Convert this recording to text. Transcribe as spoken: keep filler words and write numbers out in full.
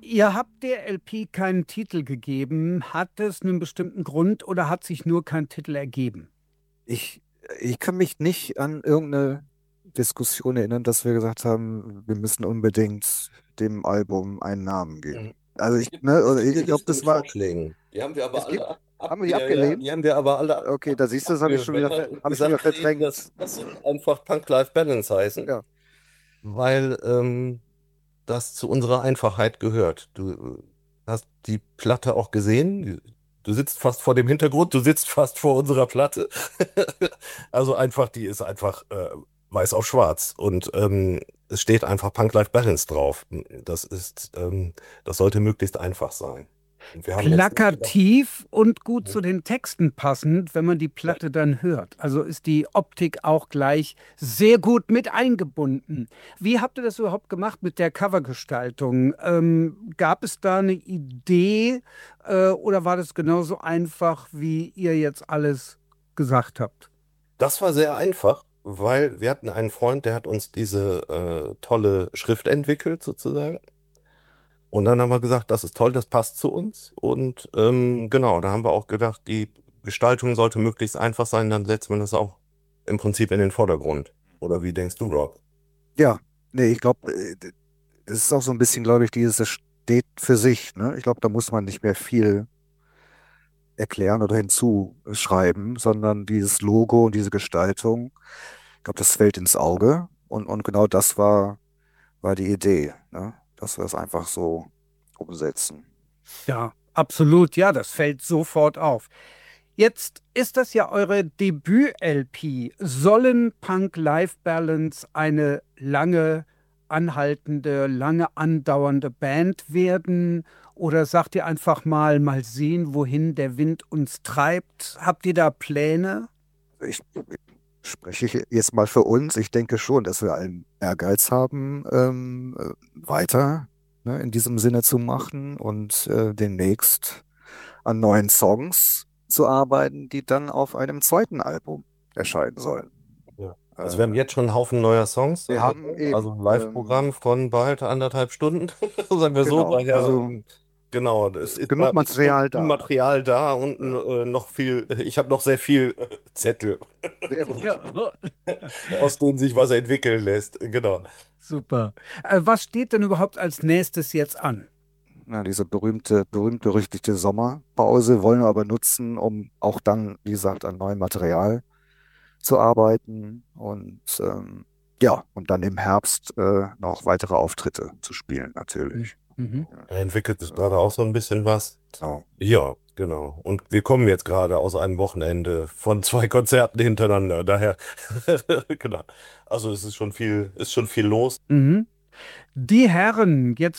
Ihr habt der L P keinen Titel gegeben. Hat es einen bestimmten Grund oder hat sich nur kein Titel ergeben? Ich, ich kann mich nicht an irgendeine Diskussion erinnern, dass wir gesagt haben, wir müssen unbedingt dem Album einen Namen Mhm. geben. Also Es ich, gibt, ne, es oder gibt ich, eine ich glaube, Liste das mit war, Vorschlägen. Die haben wir aber es gibt, alle ab, ab, haben wir die ja, ja, abgelehnt? die haben wir aber alle ab, Okay, da siehst du, das habe ich schon wieder, ver- abgeballert und habe ich schon wieder gesagt, nee, verdrängt. das, das soll einfach Punk-Life-Balance heißen, Ja, weil ähm, das zu unserer Einfachheit gehört. Du äh, hast die Platte auch gesehen. Du sitzt fast vor dem Hintergrund, du sitzt fast vor unserer Platte. Also einfach, die ist einfach äh, weiß auf schwarz. Und ähm, es steht einfach Punk-Life-Balance drauf. Das ist, ähm, das sollte möglichst einfach sein. Und wir haben jetzt nicht gedacht, Plakativ und gut zu den Texten passend, wenn man die Platte dann hört. Also ist die Optik auch gleich sehr gut mit eingebunden. Wie habt ihr das überhaupt gemacht mit der Covergestaltung? Ähm, gab es da eine Idee, äh, oder war das genauso einfach, wie ihr jetzt alles gesagt habt? das war sehr einfach, weil wir hatten einen Freund, der hat uns diese äh, tolle Schrift entwickelt, sozusagen. Und dann haben wir gesagt, das ist toll, das passt zu uns. Und ähm, genau, da haben wir auch gedacht, die Gestaltung sollte möglichst einfach sein, dann setzt man das auch im Prinzip in den Vordergrund. Oder wie denkst du, Rob? ja, nee, ich glaube, es ist auch so ein bisschen, glaube ich, dieses, es steht für sich, ne? Ich glaube, da muss man nicht mehr viel erklären oder hinzuschreiben, sondern dieses Logo und diese Gestaltung, ich glaube, das fällt ins Auge. Und, und genau das war, war die Idee, ne? Dass wir es einfach so umsetzen. Ja, absolut. Ja, das fällt sofort auf. Jetzt ist das ja eure Debüt-L P. Sollen Punk-Life-Balance eine lange anhaltende, lange andauernde Band werden? Oder sagt ihr einfach mal, mal sehen, wohin der Wind uns treibt? Habt ihr da Pläne? Ich, spreche ich jetzt mal für uns. Ich denke schon, dass wir einen Ehrgeiz haben, ähm, äh, weiter, ne, in diesem Sinne zu machen und äh, demnächst an neuen Songs zu arbeiten, die dann auf einem zweiten Album erscheinen sollen. Ja. Also Äh, wir haben jetzt schon einen Haufen neuer Songs, wir also, haben also eben, ein ähm, Live-Programm von bald anderthalb Stunden, sagen wir so, genau, weil ja, also ähm, genau, es ist genug bei uns schon Material viel da. Material da und Ja, äh, noch viel, ich habe noch sehr viel äh, Zettel, sehr gut. Ja, aus denen sich was entwickeln lässt, genau. super. Äh, was steht denn überhaupt als nächstes jetzt an? Ja, diese berühmte, berühmt-berüchtigte Sommerpause wollen wir aber nutzen, um auch dann, wie gesagt, an neuem Material zu arbeiten und ähm, ja, und dann im Herbst äh, noch weitere Auftritte zu spielen, natürlich. Mhm. Ja, Er entwickelt sich gerade auch so ein bisschen was. genau. Ja, genau. Und wir kommen jetzt gerade aus einem Wochenende von zwei Konzerten hintereinander. Daher, genau. Also es ist schon viel, ist schon viel los. Mhm. Die Herren, jetzt